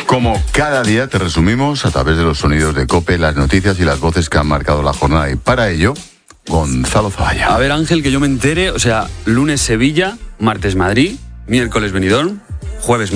Como cada día te resumimos a través de los sonidos de COPE, las noticias y las voces que han marcado la jornada. Y para ello, Gonzalo Zavalla. A ver, Ángel, que yo me entere, lunes Sevilla, martes Madrid, miércoles Benidorm, jueves